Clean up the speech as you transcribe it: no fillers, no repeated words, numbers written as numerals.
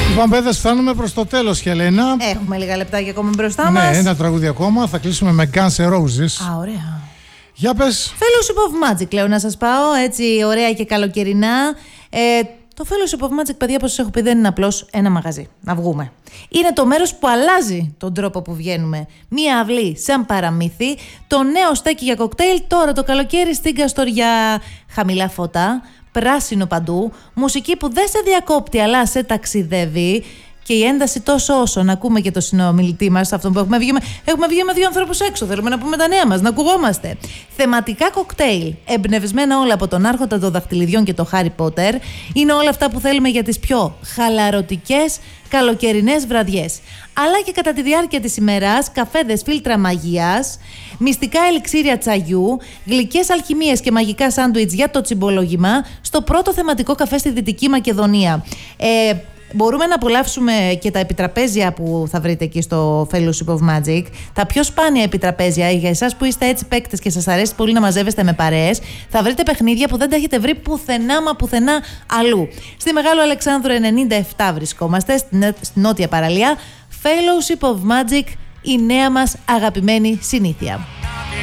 Λοιπόν, παιδες, φτάνουμε προς το τέλος, Χελένα. Έχουμε λίγα λεπτάκια ακόμα μπροστά μας. Ναι, ένα τραγούδι ακόμα. Θα κλείσουμε με Guns N' Roses. Α, ωραία. Για πες. Fellowship of Magic, λέω να σας πάω. Έτσι, ωραία και καλοκαιρινά. Το Fellowship of Magic, παιδιά, όπως σας έχω πει, δεν είναι απλώς ένα μαγαζί. Να βγούμε. Είναι το μέρος που αλλάζει τον τρόπο που βγαίνουμε. Μία αυλή σαν παραμύθι. Το νέο στέκι για κοκτέιλ τώρα το καλοκαίρι στην Καστοριά. Χαμηλά φώτα, πράσινο παντού. Μουσική που δεν σε διακόπτει αλλά σε ταξιδεύει. Και η ένταση τόσο όσο να ακούμε και το συνομιλητή μας, αυτόν που έχουμε βγει με δύο ανθρώπους έξω. Θέλουμε να πούμε τα νέα μας, να ακουγόμαστε. Θεματικά κοκτέιλ, εμπνευσμένα όλα από τον Άρχοντα των Δαχτυλιδιών και το Χάρι Πότερ. Είναι όλα αυτά που θέλουμε για τις πιο χαλαρωτικές καλοκαιρινές βραδιές. Αλλά και κατά τη διάρκεια της ημέρας, καφέδες φίλτρα μαγείας, μυστικά ελιξίρια τσαγιού, γλυκές αλχημίες και μαγικά σάντουιτς για το τσιμπολογήμα στο πρώτο θεματικό καφέ στη Δυτική Μακεδονία. Μπορούμε να απολαύσουμε και τα επιτραπέζια που θα βρείτε εκεί στο Fellowship of Magic. Τα πιο σπάνια επιτραπέζια, για εσάς που είστε έτσι παίκτες και σας αρέσει πολύ να μαζεύεστε με παρέες, θα βρείτε παιχνίδια που δεν τα έχετε βρει πουθενά μα πουθενά αλλού. Στη Μεγάλου Αλεξάνδρου 97 βρισκόμαστε, στην νότια παραλία. Fellowship of Magic, η νέα μας αγαπημένη συνήθεια.